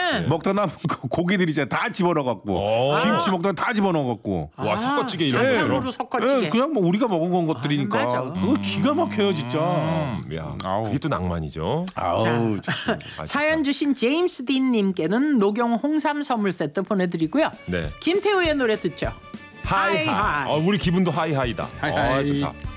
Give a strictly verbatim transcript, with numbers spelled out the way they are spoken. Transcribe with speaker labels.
Speaker 1: 네.
Speaker 2: 먹다 남은 고기들이 이제 다 집어넣어갖고 김치 먹다 다 집어넣어갖고
Speaker 1: 와 아, 섞어찌개 이런
Speaker 2: 네.
Speaker 1: 것처럼.
Speaker 3: 섞어찌개.
Speaker 2: 네, 그냥 뭐 우리가 먹은 건 것들이니까
Speaker 3: 아,
Speaker 2: 그거 기가 막혀요 진짜.
Speaker 1: 음, 야,
Speaker 2: 아우.
Speaker 1: 그게 또 낭만이죠.
Speaker 2: 아우 좋습니다.
Speaker 1: 아,
Speaker 3: 사연 주신 제임스 딘님께는 녹용 홍삼 선물 세트 보내드리고요.
Speaker 1: 네.
Speaker 3: 김태우의 노래 듣죠.
Speaker 1: 하이하.
Speaker 3: 하이하이.
Speaker 1: 어, 우리 기분도 하이하이다.
Speaker 2: 하이하이.
Speaker 1: 어, 좋다.